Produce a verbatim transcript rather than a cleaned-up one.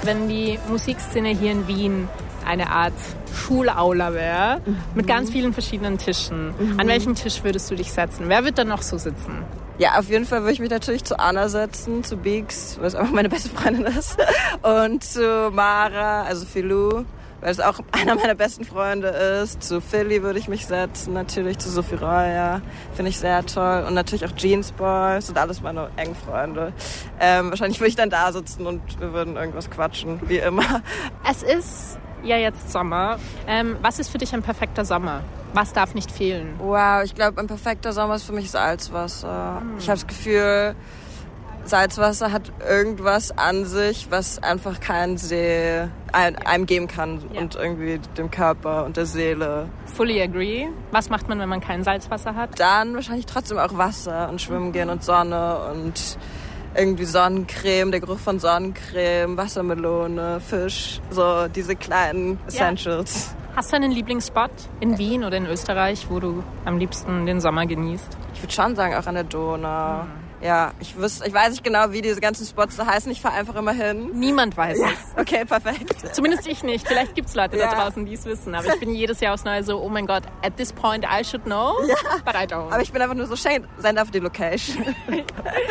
wenn die Musikszene hier in Wien eine Art Schulaula wäre, mhm. mit ganz vielen verschiedenen Tischen. Mhm. An welchen Tisch würdest du dich setzen? Wer wird da noch so sitzen? Ja, auf jeden Fall würde ich mich natürlich zu Anna setzen, zu Beeks, was auch meine beste Freundin ist, und zu Mara, also Filou, weil es auch einer meiner besten Freunde ist. Zu Philly würde ich mich setzen, natürlich zu Sophie Roya, finde ich sehr toll. Und natürlich auch Jeans Boys, sind alles meine engen Freunde. Ähm, wahrscheinlich würde ich dann da sitzen und wir würden irgendwas quatschen, wie immer. Es ist ja jetzt Sommer. Ähm, was ist für dich ein perfekter Sommer? Was darf nicht fehlen? Wow, ich glaube, ein perfekter Sommer ist für mich Salzwasser. Hm. Ich habe das Gefühl, Salzwasser hat irgendwas an sich, was einfach kein See einem geben kann. Ja. Und irgendwie dem Körper und der Seele. Fully agree. Was macht man, wenn man kein Salzwasser hat? Dann wahrscheinlich trotzdem auch Wasser und schwimmen gehen und Sonne und irgendwie Sonnencreme, der Geruch von Sonnencreme, Wassermelone, Fisch, so diese kleinen Essentials. Ja. Hast du einen Lieblingsspot in Wien oder in Österreich, wo du am liebsten den Sommer genießt? Ich würde schon sagen, auch an der Donau. Mhm. Ja, ich, wüsste, ich weiß nicht genau, wie diese ganzen Spots da heißen. Ich fahre einfach immer hin. Niemand weiß ja. es. Okay, perfekt. Zumindest ich nicht. Vielleicht gibt es Leute ja. da draußen, die es wissen. Aber ich bin jedes Jahr aufs Neue so, oh mein Gott, at this point I should know, ja. but I don't. Aber ich bin einfach nur so, send auf die Location.